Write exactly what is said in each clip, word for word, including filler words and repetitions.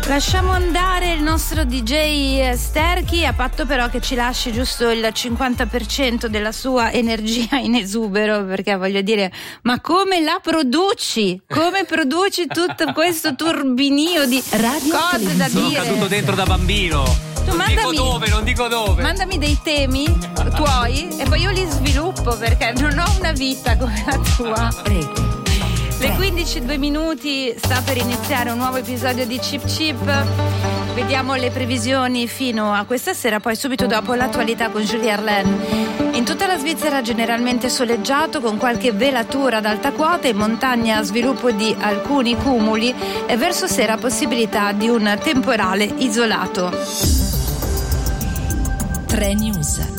Lasciamo andare il nostro D J Sterchi, a patto però che ci lasci giusto il cinquanta per cento della sua energia in esubero, perché voglio dire, ma come la produci? Come produci tutto questo turbinio di Radio cose da Sono dire? Sono caduto dentro da bambino. Tu non mandami, dico dove, non dico dove. Mandami dei temi tuoi e poi io li sviluppo, perché non ho una vita come la tua. Rete. Le quindici e due minuti, sta per iniziare un nuovo episodio di Chip Chip. Vediamo le previsioni fino a questa sera, poi subito dopo l'attualità con Julie Arlen. In tutta la Svizzera generalmente soleggiato, con qualche velatura ad alta quota, in montagna sviluppo di alcuni cumuli e verso sera possibilità di un temporale isolato. Tre News.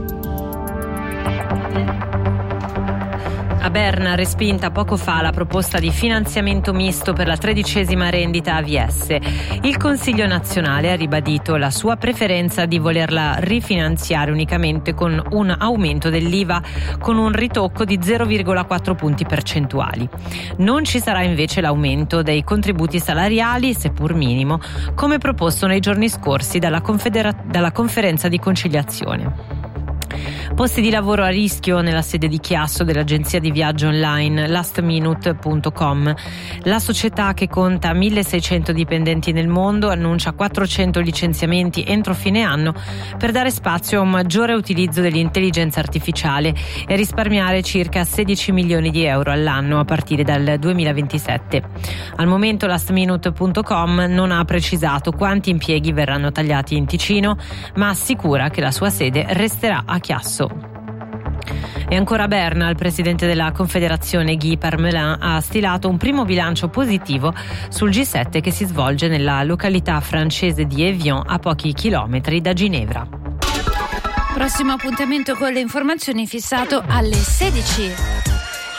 A Berna respinta poco fa la proposta di finanziamento misto per la tredicesima rendita A V S. Il Consiglio nazionale ha ribadito la sua preferenza di volerla rifinanziare unicamente con un aumento dell'I V A con un ritocco di zero virgola quattro punti percentuali. Non ci sarà invece l'aumento dei contributi salariali, seppur minimo, come proposto nei giorni scorsi dalla, confedera- dalla conferenza di conciliazione. Posti di lavoro a rischio nella sede di Chiasso dell'agenzia di viaggio online last minute punto com. La società, che conta milleseicento dipendenti nel mondo, annuncia quattrocento licenziamenti entro fine anno per dare spazio a un maggiore utilizzo dell'intelligenza artificiale e risparmiare circa sedici milioni di euro all'anno a partire dal duemilaventisette. Al momento last minute punto com non ha precisato quanti impieghi verranno tagliati in Ticino, ma assicura che la sua sede resterà a Chiasso. E ancora a Berna, il presidente della Confederazione Guy Parmelin ha stilato un primo bilancio positivo sul G sette che si svolge nella località francese di Evian, a pochi chilometri da Ginevra. Prossimo appuntamento con le informazioni fissato alle sedici.